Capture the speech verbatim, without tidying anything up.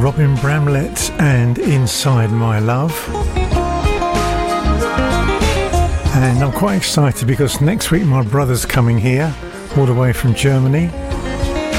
Robin Bramlett and Inside My Love. And I'm quite excited because next week my brother's coming here all the way from Germany.